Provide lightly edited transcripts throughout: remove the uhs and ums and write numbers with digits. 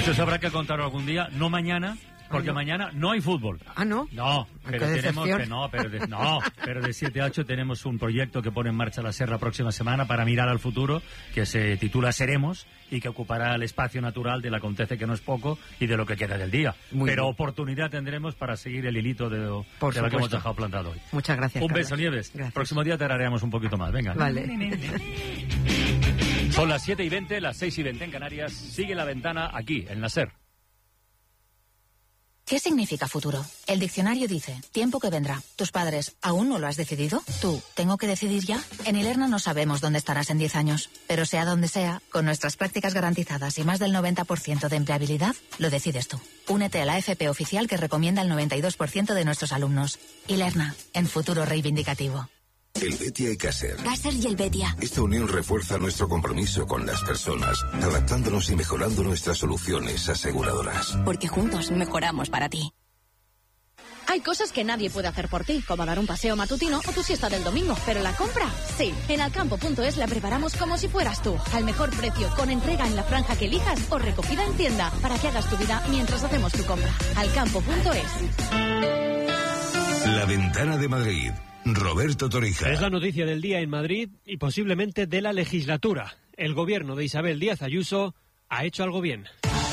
Eso se habrá que contarlo algún día, no mañana, porque mañana no hay fútbol. ¿Ah, no? No, pero tenemos pero de 7 a 8 tenemos un proyecto que pone en marcha la SER la próxima semana para mirar al futuro, que se titula Seremos y que ocupará el espacio natural del acontece que no es poco y de lo que queda del día. Pero oportunidad tendremos para seguir el hilito de lo que hemos dejado plantado hoy. Muchas gracias, Un Carlos. beso, Nieves. Gracias. Próximo día te haremos un poquito más. Venga. Vale. Son las 7:20, las 6:20 en Canarias. Sigue La Ventana aquí, en la SER. ¿Qué significa futuro? El diccionario dice, tiempo que vendrá. ¿Tus padres aún no lo has decidido? ¿Tú, tengo que decidir ya? En Ilerna no sabemos dónde estarás en 10 años, pero sea donde sea, con nuestras prácticas garantizadas y más del 90% de empleabilidad, lo decides tú. Únete a la FP oficial que recomienda el 92% de nuestros alumnos. Ilerna, en futuro reivindicativo. El Betia y Caser. Caser y el Betia. Esta unión refuerza nuestro compromiso con las personas, adaptándonos y mejorando nuestras soluciones aseguradoras. Porque juntos mejoramos para ti. Hay cosas que nadie puede hacer por ti, como dar un paseo matutino o tu siesta del domingo, pero la compra, sí. En alcampo.es la preparamos como si fueras tú, al mejor precio, con entrega en la franja que elijas o recogida en tienda, para que hagas tu vida mientras hacemos tu compra. Alcampo.es. La Ventana de Madrid. Roberto Torija. Es la noticia del día en Madrid y posiblemente de la legislatura. El gobierno de Isabel Díaz Ayuso ha hecho algo bien.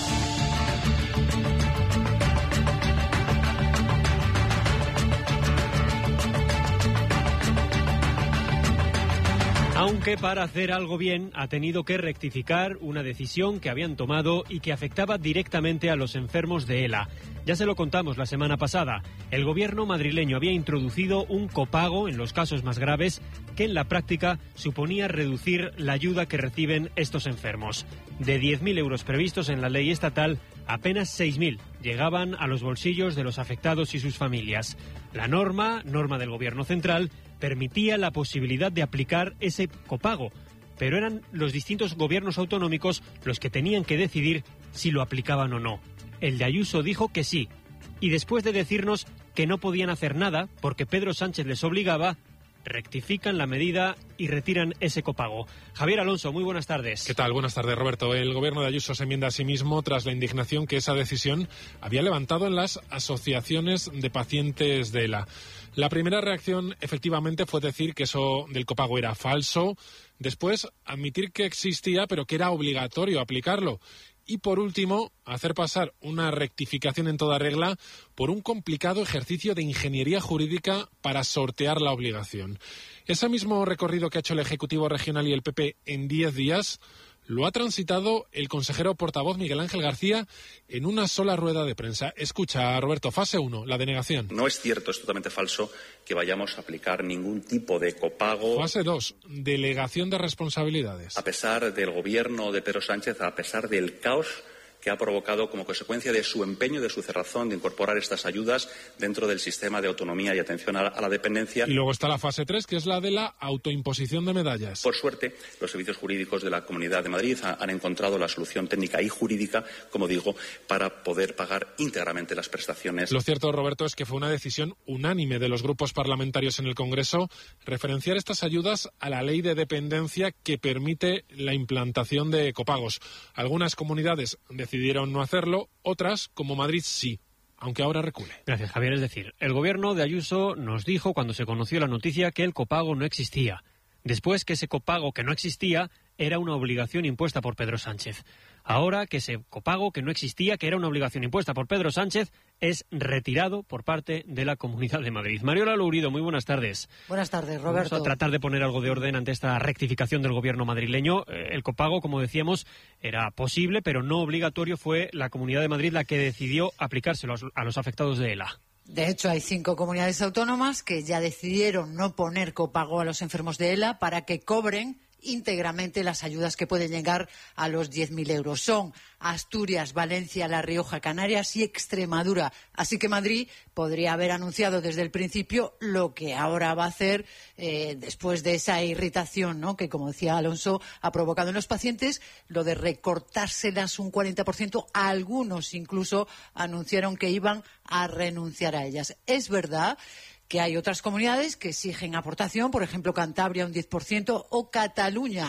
Aunque para hacer algo bien ha tenido que rectificar una decisión que habían tomado y que afectaba directamente a los enfermos de ELA. Ya se lo contamos la semana pasada. El gobierno madrileño había introducido un copago en los casos más graves que en la práctica suponía reducir la ayuda que reciben estos enfermos. De 10.000 euros previstos en la ley estatal, apenas 6.000 llegaban a los bolsillos de los afectados y sus familias. La norma del gobierno central, permitía la posibilidad de aplicar ese copago, pero eran los distintos gobiernos autonómicos los que tenían que decidir si lo aplicaban o no. El de Ayuso dijo que sí, y después de decirnos que no podían hacer nada porque Pedro Sánchez les obligaba, rectifican la medida y retiran ese copago. Javier Alonso, muy buenas tardes. ¿Qué tal? Buenas tardes, Roberto. El gobierno de Ayuso se enmienda a sí mismo tras la indignación que esa decisión había levantado en las asociaciones de pacientes de ELA. La primera reacción, efectivamente, fue decir que eso del copago era falso. Después, admitir que existía, pero que era obligatorio aplicarlo. Y, por último, hacer pasar una rectificación en toda regla por un complicado ejercicio de ingeniería jurídica para sortear la obligación. Ese mismo recorrido que ha hecho el Ejecutivo Regional y el PP en 10 días lo ha transitado el consejero portavoz Miguel Ángel García en una sola rueda de prensa. Escucha, Roberto, fase 1, la denegación. No es cierto, es totalmente falso que vayamos a aplicar ningún tipo de copago. Fase 2, delegación de responsabilidades. A pesar del gobierno de Pedro Sánchez, a pesar del caos que ha provocado como consecuencia de su empeño, de su cerrazón de incorporar estas ayudas dentro del sistema de autonomía y atención a la dependencia. Y luego está la fase 3, que es la de la autoimposición de medallas. Por suerte, los servicios jurídicos de la Comunidad de Madrid han encontrado la solución técnica y jurídica, como digo, para poder pagar íntegramente las prestaciones. Lo cierto, Roberto, es que fue una decisión unánime de los grupos parlamentarios en el Congreso referenciar estas ayudas a la ley de dependencia que permite la implantación de copagos. Algunas comunidades decidieron no hacerlo, otras, como Madrid, sí, aunque ahora recule. Gracias, Javier. Es decir, el gobierno de Ayuso nos dijo cuando se conoció la noticia que el copago no existía. Después que ese copago que no existía era una obligación impuesta por Pedro Sánchez. Ahora que ese copago que no existía, que era una obligación impuesta por Pedro Sánchez, es retirado por parte de la Comunidad de Madrid. Mariola Lourido, muy buenas tardes. Buenas tardes, Roberto. Vamos a tratar de poner algo de orden ante esta rectificación del gobierno madrileño. El copago, como decíamos, era posible, pero no obligatorio. Fue la Comunidad de Madrid la que decidió aplicárselo a los afectados de ELA. De hecho, hay 5 comunidades autónomas que ya decidieron no poner copago a los enfermos de ELA para que cobren íntegramente las ayudas que pueden llegar a los 10.000 euros. Son Asturias, Valencia, La Rioja, Canarias y Extremadura. Así que Madrid podría haber anunciado desde el principio lo que ahora va a hacer después de esa irritación, ¿no?, que, como decía Alonso, ha provocado en los pacientes, lo de recortárselas un 40%. Algunos incluso anunciaron que iban a renunciar a ellas. Es verdad que hay otras comunidades que exigen aportación, por ejemplo Cantabria un 10% o Cataluña,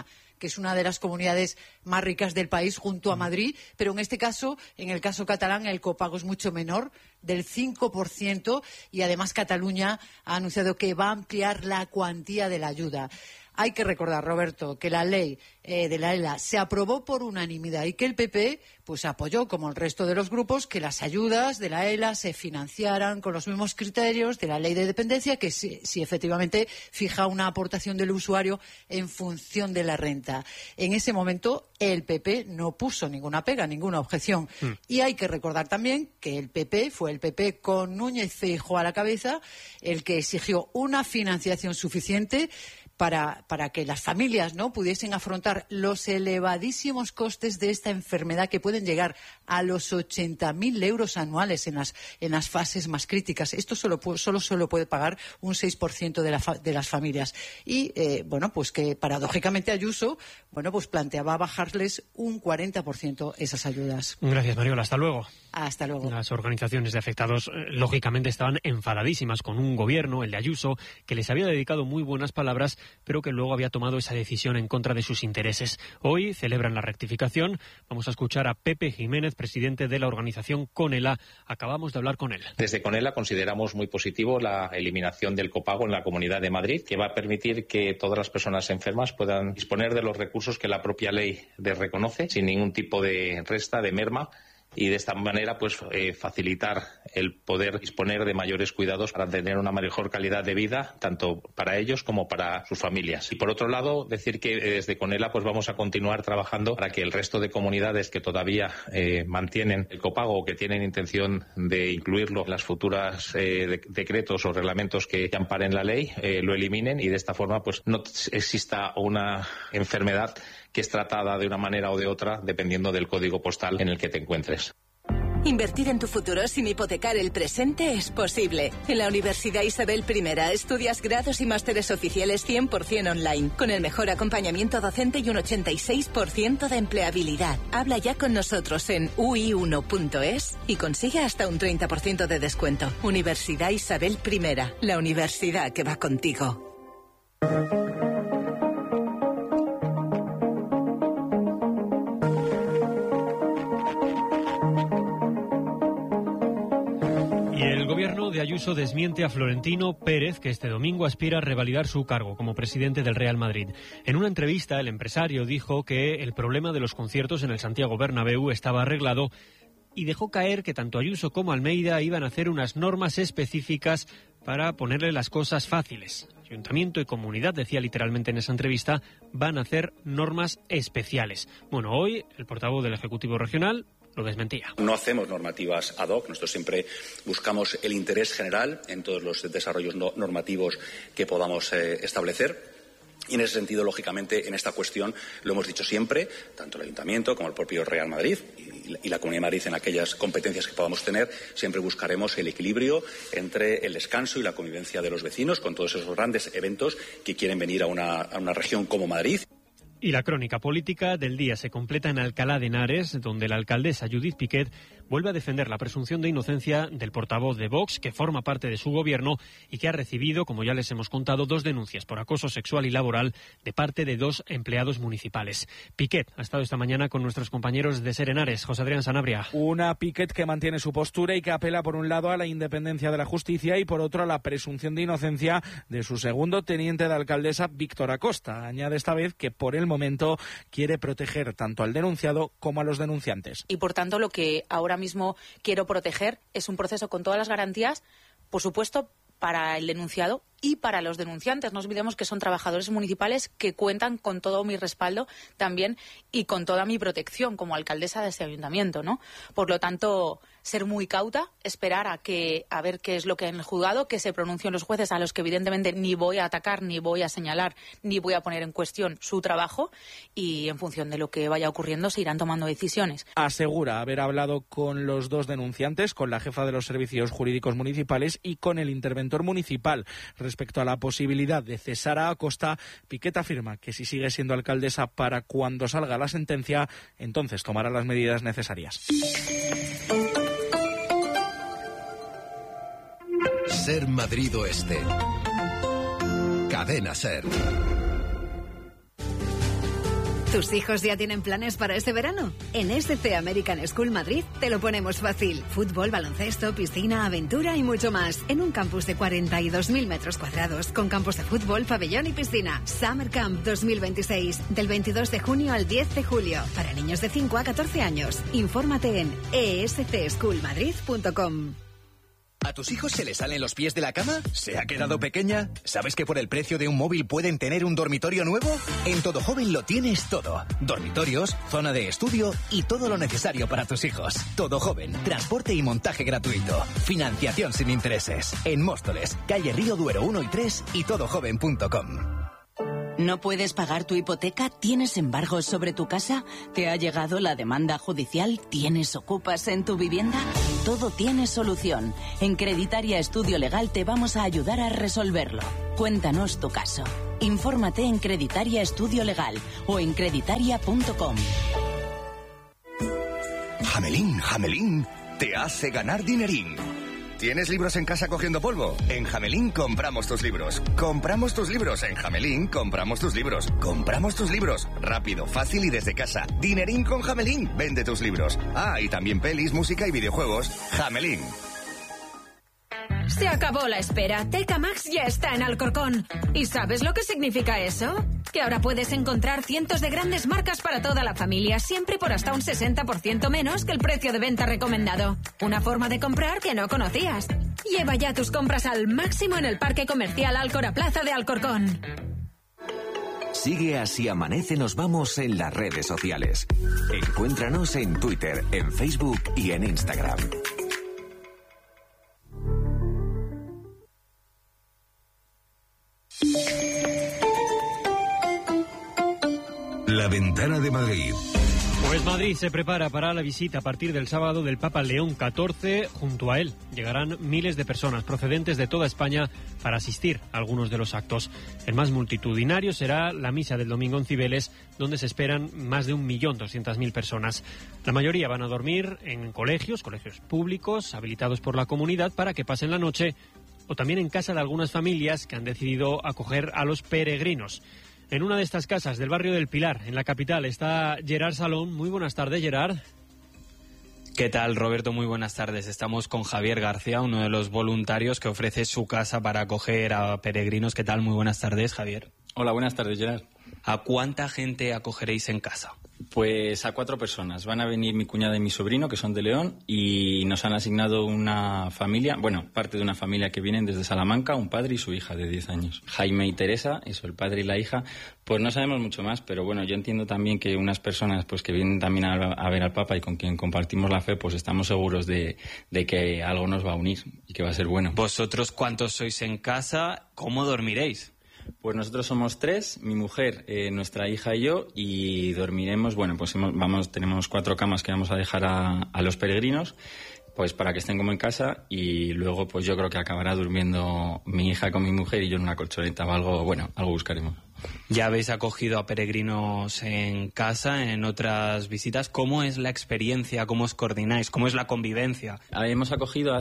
que es una de las comunidades más ricas del país junto a Madrid, pero en este caso, en el caso catalán, el copago es mucho menor, del 5%, y además Cataluña ha anunciado que va a ampliar la cuantía de la ayuda. Hay que recordar, Roberto, que la ley de la ELA se aprobó por unanimidad y que el PP pues apoyó, como el resto de los grupos, que las ayudas de la ELA se financiaran con los mismos criterios de la ley de dependencia, que si efectivamente fija una aportación del usuario en función de la renta. En ese momento el PP no puso ninguna pega, ninguna objeción. Y hay que recordar también que el PP fue el PP con Núñez Feijóo a la cabeza el que exigió una financiación suficiente para que las familias no pudiesen afrontar los elevadísimos costes de esta enfermedad, que pueden llegar a los 80.000 euros anuales en las fases más críticas. Esto solo puede pagar un 6% de las familias. Y pues que paradójicamente Ayuso pues planteaba bajarles un 40% esas ayudas. Gracias, Mariola. Hasta luego. Hasta luego. Las organizaciones de afectados, lógicamente, estaban enfadadísimas con un gobierno, el de Ayuso, que les había dedicado muy buenas palabras, pero que luego había tomado esa decisión en contra de sus intereses. Hoy celebran la rectificación. Vamos a escuchar a Pepe Jiménez, presidente de la organización CONELA. Acabamos de hablar con él. Desde CONELA consideramos muy positivo la eliminación del copago en la Comunidad de Madrid, que va a permitir que todas las personas enfermas puedan disponer de los recursos que la propia ley les reconoce, sin ningún tipo de resta, de merma, y de esta manera facilitar el poder disponer de mayores cuidados para tener una mejor calidad de vida, tanto para ellos como para sus familias. Y por otro lado, decir que desde CONELA vamos a continuar trabajando para que el resto de comunidades que todavía mantienen el copago o que tienen intención de incluirlo en las futuras decretos o reglamentos que amparen la ley, lo eliminen, y de esta forma no exista una enfermedad que es tratada de una manera o de otra dependiendo del código postal en el que te encuentres. Invertir en tu futuro sin hipotecar el presente es posible. En la Universidad Isabel I estudias grados y másteres oficiales 100% online, con el mejor acompañamiento docente y un 86% de empleabilidad. Habla ya con nosotros en ui1.es y consigue hasta un 30% de descuento. Universidad Isabel I, la universidad que va contigo. El gobierno de Ayuso desmiente a Florentino Pérez, que este domingo aspira a revalidar su cargo como presidente del Real Madrid. En una entrevista, el empresario dijo que el problema de los conciertos en el Santiago Bernabéu estaba arreglado y dejó caer que tanto Ayuso como Almeida iban a hacer unas normas específicas para ponerle las cosas fáciles. Ayuntamiento y comunidad, decía literalmente en esa entrevista, van a hacer normas especiales. Bueno, hoy el portavoz del Ejecutivo Regional lo desmentía. No hacemos normativas ad hoc, nosotros siempre buscamos el interés general en todos los desarrollos normativos que podamos establecer. Y en ese sentido, lógicamente, en esta cuestión lo hemos dicho siempre, tanto el Ayuntamiento como el propio Real Madrid y la Comunidad de Madrid, en aquellas competencias que podamos tener, siempre buscaremos el equilibrio entre el descanso y la convivencia de los vecinos con todos esos grandes eventos que quieren venir a una región como Madrid. Y la crónica política del día se completa en Alcalá de Henares, donde la alcaldesa Judith Piquet vuelve a defender la presunción de inocencia del portavoz de Vox, que forma parte de su gobierno y que ha recibido, como ya les hemos contado, 2 denuncias por acoso sexual y laboral de parte de 2 empleados municipales. Piquet ha estado esta mañana con nuestros compañeros de SER Henares. José Adrián Sanabria. Una Piquet que mantiene su postura y que apela por un lado a la independencia de la justicia y por otro a la presunción de inocencia de su segundo teniente de alcaldesa, Víctor Acosta. Añade esta vez que por el momento quiere proteger tanto al denunciado como a los denunciantes. Y por tanto lo que ahora mismo quiero proteger es un proceso con todas las garantías, por supuesto, para el denunciado y para los denunciantes. No olvidemos que son trabajadores municipales que cuentan con todo mi respaldo también y con toda mi protección como alcaldesa de este ayuntamiento, ¿no? Por lo tanto, ser muy cauta, esperar a ver qué es lo que en el juzgado, que se pronuncien los jueces, a los que evidentemente ni voy a atacar, ni voy a señalar, ni voy a poner en cuestión su trabajo, y en función de lo que vaya ocurriendo se irán tomando decisiones. Asegura haber hablado con los 2 denunciantes, con la jefa de los servicios jurídicos municipales y con el interventor municipal. Respecto a la posibilidad de cesar a Acosta, Piquet afirma que si sigue siendo alcaldesa para cuando salga la sentencia, entonces tomará las medidas necesarias. SER Madrid Oeste. Cadena SER. ¿Tus hijos ya tienen planes para este verano? En SC American School Madrid te lo ponemos fácil. Fútbol, baloncesto, piscina, aventura y mucho más. En un campus de 42.000 metros cuadrados, con campos de fútbol, pabellón y piscina. Summer Camp 2026, del 22 de junio al 10 de julio. Para niños de 5 a 14 años. Infórmate en escschoolmadrid.com. ¿A tus hijos se les salen los pies de la cama? ¿Se ha quedado pequeña? ¿Sabes que por el precio de un móvil pueden tener un dormitorio nuevo? En Todo Joven lo tienes todo. Dormitorios, zona de estudio y todo lo necesario para tus hijos. Todo Joven, transporte y montaje gratuito. Financiación sin intereses. En Móstoles, calle Río Duero 1 y 3 y todojoven.com. ¿No puedes pagar tu hipoteca? ¿Tienes embargos sobre tu casa? ¿Te ha llegado la demanda judicial? ¿Tienes ocupas en tu vivienda? Todo tiene solución. En Creditaria Estudio Legal te vamos a ayudar a resolverlo. Cuéntanos tu caso. Infórmate en Creditaria Estudio Legal o en creditaria.com. Jamelín, te hace ganar dinerín. ¿Tienes libros en casa cogiendo polvo? En Jamelín compramos tus libros. Compramos tus libros. En Jamelín compramos tus libros. Compramos tus libros. Rápido, fácil y desde casa. Dinerín con Jamelín. Vende tus libros. Ah, y también pelis, música y videojuegos. Jamelín. Se acabó la espera. Teca Max ya está en Alcorcón. ¿Y sabes lo que significa eso? Que ahora puedes encontrar cientos de grandes marcas para toda la familia, siempre por hasta un 60% menos que el precio de venta recomendado. Una forma de comprar que no conocías. Lleva ya tus compras al máximo en el Parque Comercial Alcora Plaza de Alcorcón. Sigue Así Amanece Nos Vamos en las redes sociales. Encuéntranos en Twitter, en Facebook y en Instagram. La Ventana de Madrid. Pues Madrid se prepara para la visita a partir del sábado del Papa León XIV. Junto a él llegarán miles de personas procedentes de toda España para asistir a algunos de los actos. El más multitudinario será la misa del domingo en Cibeles, donde se esperan más de 1.200.000 personas. La mayoría van a dormir en colegios públicos habilitados por la comunidad para que pasen la noche, o también en casa de algunas familias que han decidido acoger a los peregrinos. En una de estas casas del barrio del Pilar, en la capital, está Gerard Salón. Muy buenas tardes, Gerard. ¿Qué tal, Roberto? Muy buenas tardes. Estamos con Javier García, uno de los voluntarios que ofrece su casa para acoger a peregrinos. ¿Qué tal? Muy buenas tardes, Javier. Hola, buenas tardes, Gerard. ¿A cuánta gente acogeréis en casa? Pues a 4 personas. Van a venir mi cuñada y mi sobrino, que son de León, y nos han asignado una familia, parte de una familia que vienen desde Salamanca, un padre y su hija de 10 años. Jaime y Teresa, eso, el padre y la hija. Pues no sabemos mucho más, pero bueno, yo entiendo también que unas personas pues que vienen también a ver al Papa y con quien compartimos la fe, pues estamos seguros de que algo nos va a unir y que va a ser bueno. ¿Vosotros cuántos sois en casa? ¿Cómo dormiréis? Pues nosotros somos 3, mi mujer, nuestra hija y yo, y dormiremos, tenemos 4 camas que vamos a dejar a los peregrinos, pues para que estén como en casa, y luego pues yo creo que acabará durmiendo mi hija con mi mujer y yo en una colchoneta o algo buscaremos. Ya habéis acogido a peregrinos en casa, en otras visitas. ¿Cómo es la experiencia? ¿Cómo os coordináis? ¿Cómo es la convivencia? Hemos acogido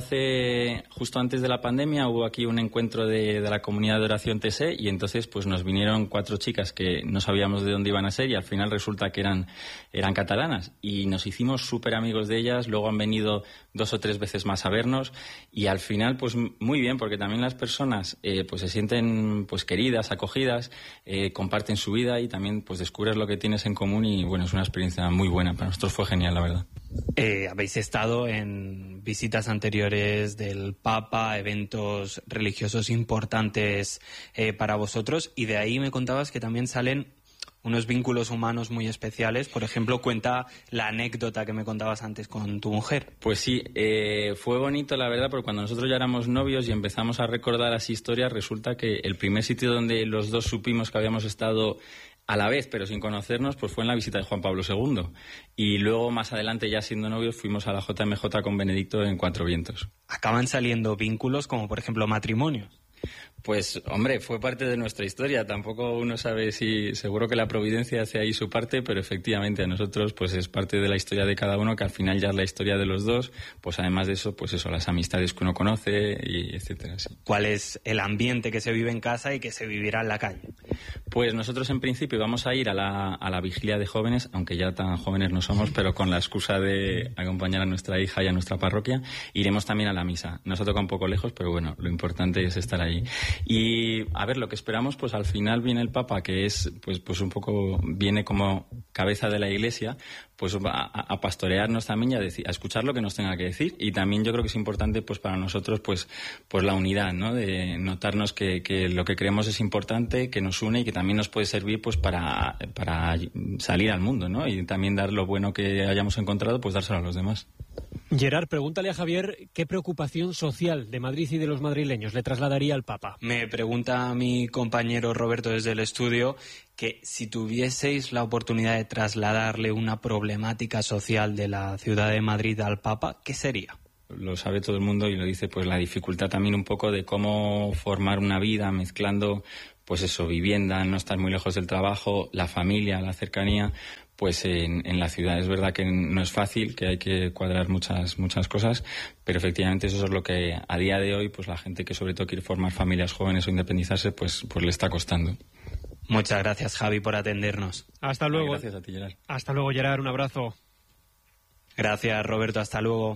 justo antes de la pandemia, hubo aquí un encuentro de la comunidad de oración TC, y entonces pues nos vinieron 4 chicas que no sabíamos de dónde iban a ser, y al final resulta que eran catalanas, y nos hicimos súper amigos de ellas. Luego han venido 2 o 3 veces más a vernos, y al final pues muy bien, porque también las personas pues se sienten pues queridas, acogidas, comparten su vida y también pues descubres lo que tienes en común, y bueno, es una experiencia muy buena. Para nosotros fue genial, la verdad. Habéis estado en visitas anteriores del Papa, eventos religiosos importantes para vosotros, y de ahí me contabas que también salen unos vínculos humanos muy especiales. Por ejemplo, cuenta la anécdota que me contabas antes con tu mujer. Pues sí, fue bonito, la verdad, porque cuando nosotros ya éramos novios y empezamos a recordar las historias, resulta que el primer sitio donde los dos supimos que habíamos estado a la vez, pero sin conocernos, pues fue en la visita de Juan Pablo II. Y luego, más adelante, ya siendo novios, fuimos a la JMJ con Benedicto en Cuatro Vientos. Acaban saliendo vínculos como, por ejemplo, matrimonios. Pues, hombre, fue parte de nuestra historia. Tampoco uno sabe si... Seguro que la providencia hace ahí su parte, pero efectivamente a nosotros pues es parte de la historia de cada uno, que al final ya es la historia de los dos. Pues además de eso, pues eso, las amistades que uno conoce y etcétera. Sí. ¿Cuál es el ambiente que se vive en casa y que se vivirá en la calle? Pues nosotros en principio vamos a ir a la vigilia de jóvenes, aunque ya tan jóvenes no somos, pero con la excusa de acompañar a nuestra hija y a nuestra parroquia. Iremos también a la misa. Nos ha tocado un poco lejos, pero bueno, lo importante es estar ahí. Y a ver, lo que esperamos, pues al final viene el Papa, que es pues un poco, viene como cabeza de la Iglesia, pues a pastorearnos también y a escuchar lo que nos tenga que decir. Y también yo creo que es importante pues para nosotros pues la unidad, ¿no? De notarnos que lo que creemos es importante, que nos une y que también nos puede servir pues para salir al mundo, ¿no? Y también dar lo bueno que hayamos encontrado, pues dárselo a los demás. Gerard, pregúntale a Javier qué preocupación social de Madrid y de los madrileños le trasladaría al Papa. Me pregunta a mi compañero Roberto desde el estudio que si tuvieseis la oportunidad de trasladarle una problemática social de la ciudad de Madrid al Papa, ¿qué sería? Lo sabe todo el mundo y lo dice pues la dificultad también un poco de cómo formar una vida mezclando pues eso, vivienda, no estar muy lejos del trabajo, la familia, la cercanía, pues en la ciudad. Es verdad que no es fácil, que hay que cuadrar muchas cosas, pero efectivamente eso es lo que a día de hoy pues la gente que sobre todo quiere formar familias jóvenes o independizarse pues le está costando. Muchas gracias, Javi, por atendernos. Hasta luego. Gracias a ti, Gerard. Hasta luego, Gerard, un abrazo. Gracias, Roberto, hasta luego.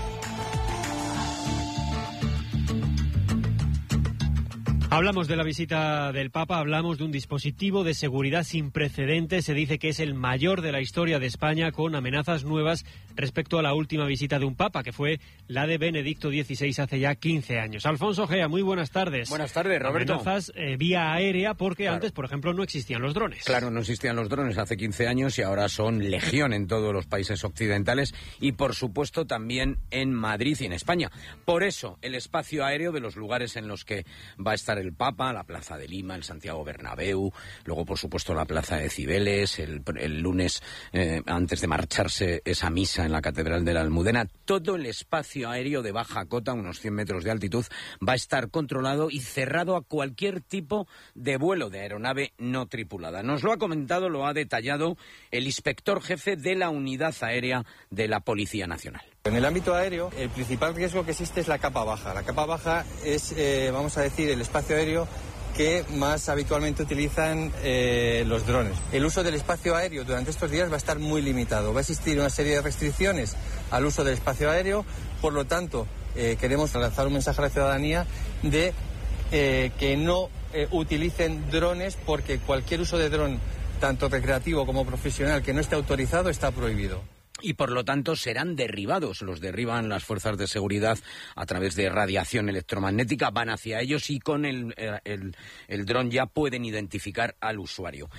Hablamos de la visita del Papa, hablamos de un dispositivo de seguridad sin precedentes. Se dice que es el mayor de la historia de España, con amenazas nuevas respecto a la última visita de un Papa, que fue la de Benedicto XVI hace ya 15 años. Alfonso Gea, muy buenas tardes. Buenas tardes, Roberto. Amenazas vía aérea, porque antes, por ejemplo, no existían los drones. Claro, no existían los drones hace 15 años y ahora son legión en todos los países occidentales y, por supuesto, también en Madrid y en España. Por eso, el espacio aéreo de los lugares en los que va a estar el Papa, la Plaza de Lima, el Santiago Bernabéu, luego por supuesto la Plaza de Cibeles, el lunes antes de marcharse esa misa en la Catedral de la Almudena, todo el espacio aéreo de baja cota, unos 100 metros de altitud, va a estar controlado y cerrado a cualquier tipo de vuelo de aeronave no tripulada. Nos lo ha comentado, lo ha detallado el inspector jefe de la Unidad Aérea de la Policía Nacional. En el ámbito aéreo, el principal riesgo que existe es la capa baja. La capa baja es, vamos a decir, el espacio aéreo que más habitualmente utilizan los drones. El uso del espacio aéreo durante estos días va a estar muy limitado. Va a existir una serie de restricciones al uso del espacio aéreo. Por lo tanto, queremos lanzar un mensaje a la ciudadanía de que no utilicen drones, porque cualquier uso de dron, tanto recreativo como profesional, que no esté autorizado, está prohibido. Y por lo tanto serán derribados. Los derriban las fuerzas de seguridad a través de radiación electromagnética, van hacia ellos y con el dron ya pueden identificar al usuario.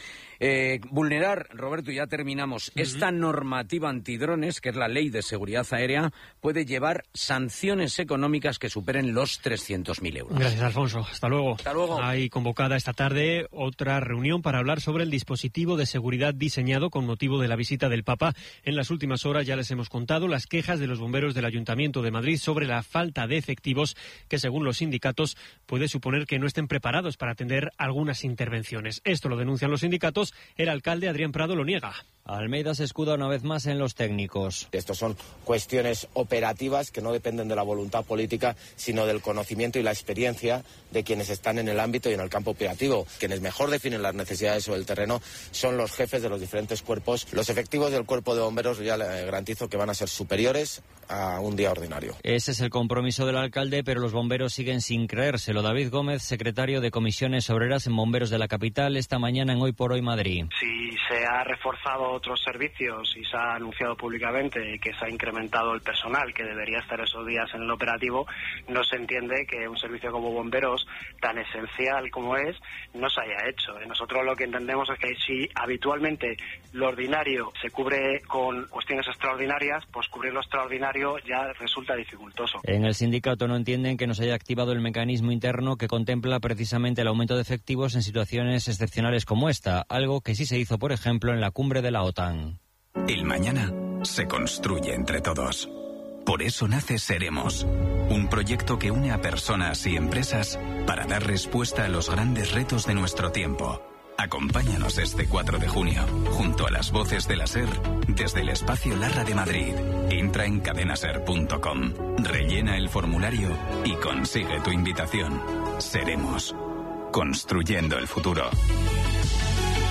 Vulnerar, Roberto, ya terminamos, esta normativa antidrones, que es la Ley de Seguridad Aérea, puede llevar sanciones económicas que superen los 300.000 euros. Gracias, Alfonso. Hasta luego. Hasta luego. Hay convocada esta tarde otra reunión para hablar sobre el dispositivo de seguridad diseñado con motivo de la visita del Papa. En las últimas horas ya les hemos contado las quejas de los bomberos del Ayuntamiento de Madrid sobre la falta de efectivos, que según los sindicatos puede suponer que no estén preparados para atender algunas intervenciones. Esto lo denuncian los sindicatos. El alcalde Adrián Prado lo niega. Almeida se escuda una vez más en los técnicos. Estos son cuestiones operativas que no dependen de la voluntad política, sino del conocimiento y la experiencia de quienes están en el ámbito y en el campo operativo. Quienes mejor definen las necesidades sobre el terreno son los jefes de los diferentes cuerpos. Los efectivos del cuerpo de bomberos ya le garantizo que van a ser superiores a un día ordinario. Ese es el compromiso del alcalde, pero los bomberos siguen sin creérselo. David Gómez, secretario de Comisiones Obreras en Bomberos de la Capital, esta mañana en Hoy por Hoy Madrid. Si se ha reforzado otros servicios y se ha anunciado públicamente que se ha incrementado el personal que debería estar esos días en el operativo, no se entiende que un servicio como bomberos, tan esencial como es, no se haya hecho. Nosotros lo que entendemos es que si habitualmente lo ordinario se cubre con cuestiones extraordinarias, pues cubrir lo extraordinario ya resulta dificultoso. En el sindicato no entienden que no se haya activado el mecanismo interno que contempla precisamente el aumento de efectivos en situaciones excepcionales como esta, algo que sí se hizo, por ejemplo, en la cumbre de la OTAN. El mañana se construye entre todos. Por eso nace Seremos, un proyecto que une a personas y empresas para dar respuesta a los grandes retos de nuestro tiempo. Acompáñanos este 4 de junio, junto a las voces de la SER, desde el Espacio Larra de Madrid. Entra en cadenaser.com, rellena el formulario y consigue tu invitación. Seremos, construyendo el futuro.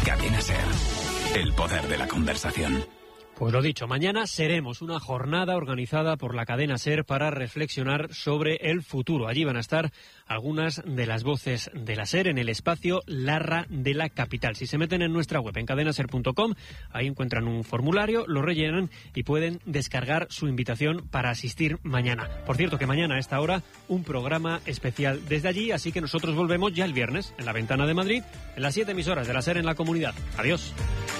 Cadena SER. El poder de la conversación. Pues lo dicho, mañana seremos una jornada organizada por la cadena SER para reflexionar sobre el futuro. Allí van a estar algunas de las voces de la SER en el espacio Larra de la Capital. Si se meten en nuestra web, en cadenaser.com, ahí encuentran un formulario, lo rellenan y pueden descargar su invitación para asistir mañana. Por cierto, que mañana a esta hora un programa especial desde allí, así que nosotros volvemos ya el viernes en La Ventana de Madrid, en las 7 emisoras de la SER en la comunidad. Adiós.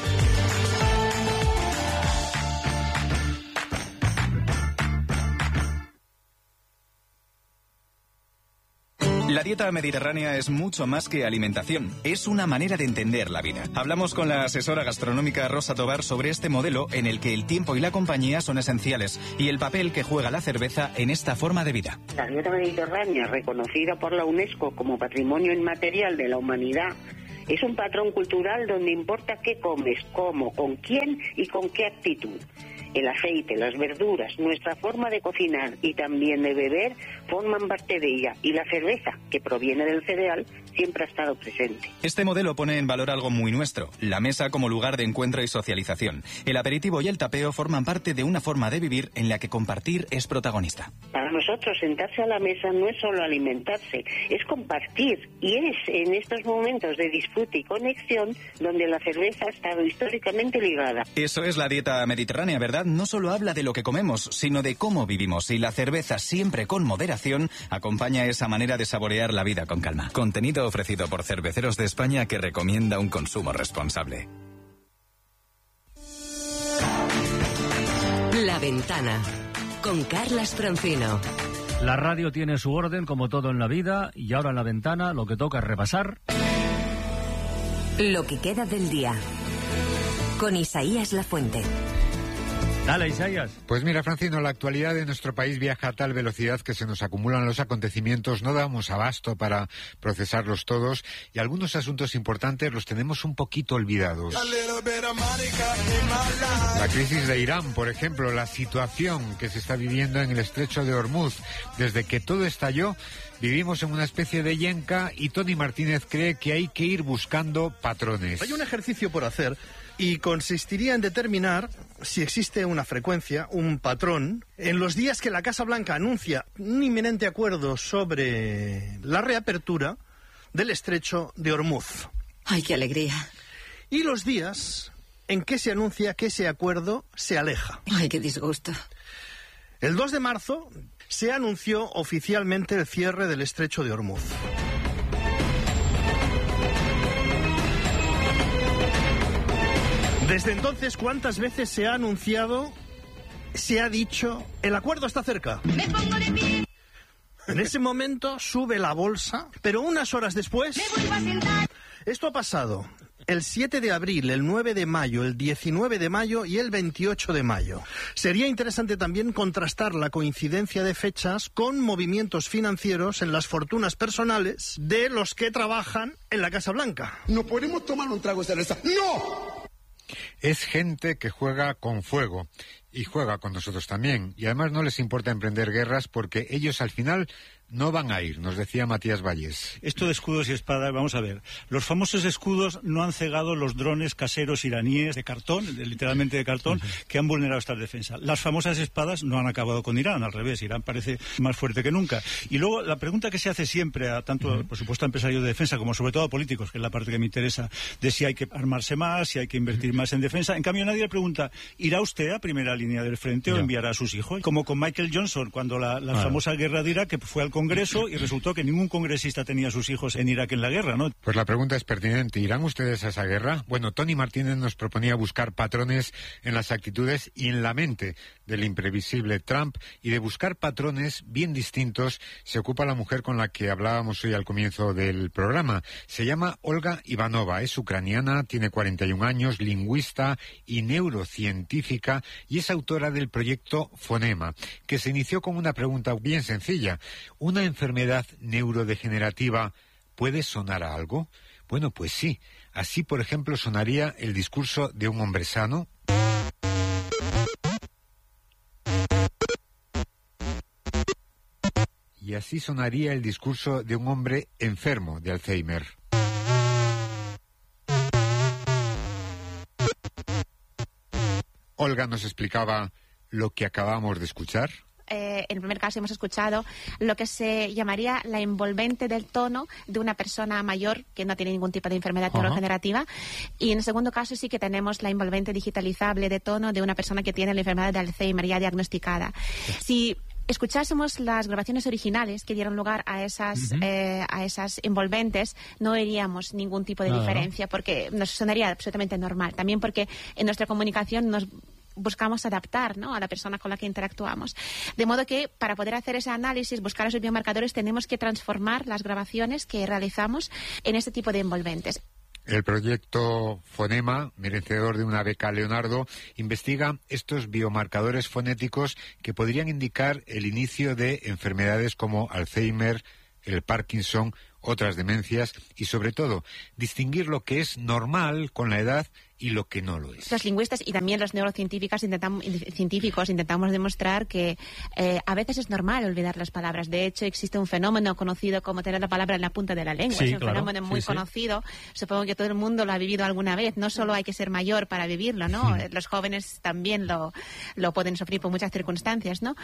La dieta mediterránea es mucho más que alimentación, es una manera de entender la vida. Hablamos con la asesora gastronómica Rosa Tobar sobre este modelo en el que el tiempo y la compañía son esenciales y el papel que juega la cerveza en esta forma de vida. La dieta mediterránea, reconocida por la UNESCO como Patrimonio Inmaterial de la Humanidad, es un patrón cultural donde importa qué comes, cómo, con quién y con qué actitud. El aceite, las verduras, nuestra forma de cocinar y también de beber forman parte de ella, y la cerveza, que proviene del cereal, siempre ha estado presente. Este modelo pone en valor algo muy nuestro, la mesa como lugar de encuentro y socialización. El aperitivo y el tapeo forman parte de una forma de vivir en la que compartir es protagonista. Para nosotros sentarse a la mesa no es solo alimentarse, es compartir, y es en estos momentos de disfrute y conexión donde la cerveza ha estado históricamente ligada. Eso es la dieta mediterránea, ¿verdad? No solo habla de lo que comemos, sino de cómo vivimos, y la cerveza, siempre con moderación, acompaña esa manera de saborear la vida con calma. Contenido ofrecido por Cerveceros de España, que recomienda un consumo responsable. La Ventana, con Carlas Francino. La radio tiene su orden, como todo en la vida, y ahora en La Ventana lo que toca es repasar lo que queda del día, con Isaías Lafuente. Dale, Isaías. Pues mira, Francino, la actualidad de nuestro país viaja a tal velocidad que se nos acumulan los acontecimientos, no damos abasto para procesarlos todos, y algunos asuntos importantes los tenemos un poquito olvidados. La crisis de Irán, por ejemplo, la situación que se está viviendo en el estrecho de Hormuz. Desde que todo estalló, vivimos en una especie de yenca, y Tony Martínez cree que hay que ir buscando patrones. Hay un ejercicio por hacer y consistiría en determinar si existe una frecuencia, un patrón, en los días que la Casa Blanca anuncia un inminente acuerdo sobre la reapertura del estrecho de Hormuz. ¡Ay, qué alegría! Y los días en que se anuncia que ese acuerdo se aleja. ¡Ay, qué disgusto! El 2 de marzo se anunció oficialmente el cierre del estrecho de Hormuz. Desde entonces, ¿cuántas veces se ha anunciado, se ha dicho, el acuerdo está cerca? Me pongo de pie. En ese momento sube la bolsa, pero unas horas después, me vuelvo a sentar. Esto ha pasado el 7 de abril, el 9 de mayo, el 19 de mayo y el 28 de mayo. Sería interesante también contrastar la coincidencia de fechas con movimientos financieros en las fortunas personales de los que trabajan en la Casa Blanca. ¿No podemos tomar un trago de cerveza? ¡No! Es gente que juega con fuego y juega con nosotros también. Y además no les importa emprender guerras porque ellos al final no van a ir, nos decía Matías Valles. Esto de escudos y espadas, vamos a ver. Los famosos escudos no han cegado los drones caseros iraníes de cartón, literalmente de cartón, que han vulnerado esta defensa. Las famosas espadas no han acabado con Irán, al revés. Irán parece más fuerte que nunca. Y luego la pregunta que se hace siempre a tanto, por supuesto, a empresarios de defensa como sobre todo a políticos, que es la parte que me interesa, de si hay que armarse más, si hay que invertir más en defensa. En cambio, nadie le pregunta, ¿irá usted a primera línea del frente o enviará a sus hijos? Como con Michael Johnson, cuando la famosa guerra de Irak, que fue al Congreso y resultó que ningún congresista tenía a sus hijos en Irak en la guerra, ¿no? Pues la pregunta es pertinente. ¿Irán ustedes a esa guerra? Bueno, Tony Martínez nos proponía buscar patrones en las actitudes y en la mente del imprevisible Trump, y de buscar patrones bien distintos se ocupa la mujer con la que hablábamos hoy al comienzo del programa. Se llama Olga Ivanova, es ucraniana, tiene 41 años, lingüista y neurocientífica, y es autora del proyecto Fonema, que se inició con una pregunta bien sencilla. ¿Una enfermedad neurodegenerativa puede sonar a algo? Bueno, pues sí. Así, por ejemplo, sonaría el discurso de un hombre sano. Y así sonaría el discurso de un hombre enfermo de Alzheimer. Olga nos explicaba lo que acabamos de escuchar. En el primer caso hemos escuchado lo que se llamaría la envolvente del tono de una persona mayor que no tiene ningún tipo de enfermedad neurodegenerativa, y en el segundo caso sí que tenemos la envolvente digitalizable de tono de una persona que tiene la enfermedad de Alzheimer ya diagnosticada. Si escuchásemos las grabaciones originales que dieron lugar a esas envolventes, no veríamos ningún tipo de diferencia, porque nos sonaría absolutamente normal. También porque en nuestra comunicación nos buscamos adaptar, ¿no?, a la persona con la que interactuamos. De modo que para poder hacer ese análisis, buscar esos biomarcadores, tenemos que transformar las grabaciones que realizamos en este tipo de envolventes. El proyecto Fonema, merecedor de una beca Leonardo, investiga estos biomarcadores fonéticos que podrían indicar el inicio de enfermedades como Alzheimer, el Parkinson, otras demencias y, sobre todo, distinguir lo que es normal con la edad y lo que no lo es. Los lingüistas y también los neurocientíficos intentamos demostrar que a veces es normal olvidar las palabras. De hecho, existe un fenómeno conocido como tener la palabra en la punta de la lengua. Es un fenómeno muy conocido. Supongo que todo el mundo lo ha vivido alguna vez. No solo hay que ser mayor para vivirlo, ¿no? Los jóvenes también lo pueden sufrir por muchas circunstancias, ¿no?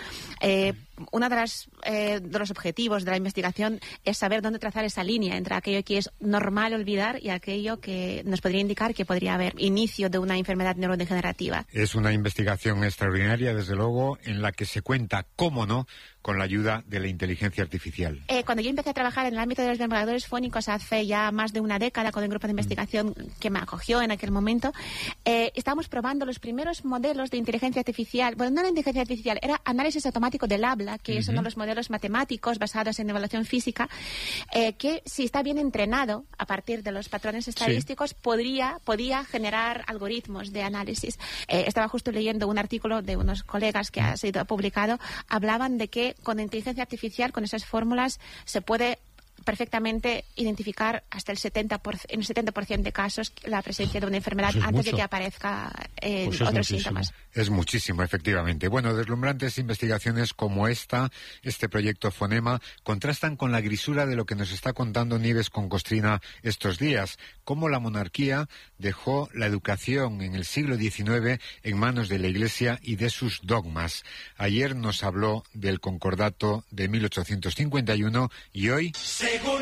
Uno de los objetivos de la investigación es saber dónde trazar esa línea entre aquello que es normal olvidar y aquello que nos podría indicar que podría haber inicio de una enfermedad neurodegenerativa. Es una investigación extraordinaria, desde luego, en la que se cuenta, cómo no, con la ayuda de la inteligencia artificial. Cuando yo empecé a trabajar en el ámbito de los biomarcadores fónicos hace ya más de una década, con el grupo de investigación que me acogió en aquel momento, estábamos probando los primeros modelos de inteligencia artificial. Bueno, no era inteligencia artificial, era análisis automático del habla, que es uno de los modelos matemáticos basados en evaluación física, que si está bien entrenado a partir de los patrones estadísticos, podía generar algoritmos de análisis. Estaba justo leyendo un artículo de unos colegas que ha sido publicado, hablaban de que con inteligencia artificial, con esas fórmulas, se puede perfectamente identificar hasta en el 70% de casos la presencia de una enfermedad antes de que aparezca otros síntomas. Es muchísimo, efectivamente. Bueno, deslumbrantes investigaciones como este proyecto Fonema, contrastan con la grisura de lo que nos está contando Nieves con Costrina estos días, cómo la monarquía dejó la educación en el siglo XIX en manos de la Iglesia y de sus dogmas. Ayer nos habló del Concordato de 1851 y hoy...